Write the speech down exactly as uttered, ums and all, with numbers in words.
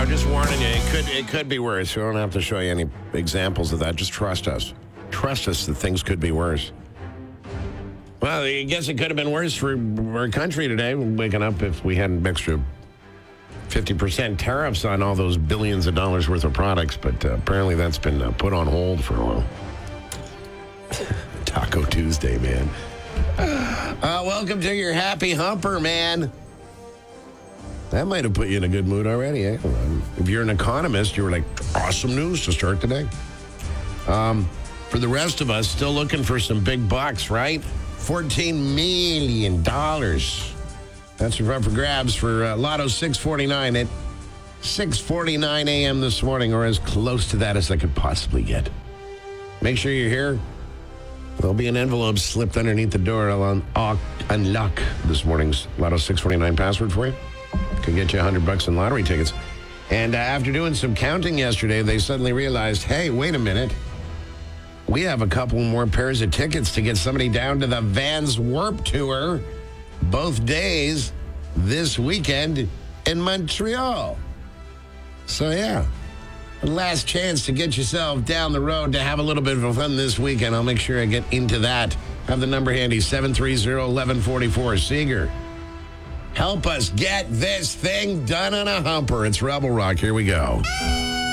just warning you. It could it could be worse. We don't have to show you any examples of that. Just trust us. Trust us that things could be worse. Well, I guess it could have been worse for our country today, waking up if we had an extra fifty percent tariffs on all those billions of dollars worth of products. But uh, apparently that's been uh, put on hold for a while. Taco Tuesday, man. Uh, welcome to your happy humper, man. That might have put you in a good mood already, eh? If you're an economist, you were like, awesome news to start the day. Um, for the rest of us, still looking for some big bucks, right? fourteen million dollars. That's up for grabs for uh, Lotto six forty-nine at six forty-nine a.m. this morning, or as close to that as I could possibly get. Make sure you're here. There'll be an envelope slipped underneath the door. I'll un- uh, unlock this morning's Lotto six forty-nine password for you. Could get you one hundred bucks in lottery tickets. And uh, after doing some counting yesterday, they suddenly realized, hey, wait a minute. We have a couple more pairs of tickets to get somebody down to the Vans Warped Tour both days this weekend in Montreal. So, yeah, last chance to get yourself down the road to have a little bit of fun this weekend. I'll make sure I get into that. Have the number handy, seven three zero, one one four four. Seeger, help us get this thing done on a humper. It's Rebel Rock. Here we go.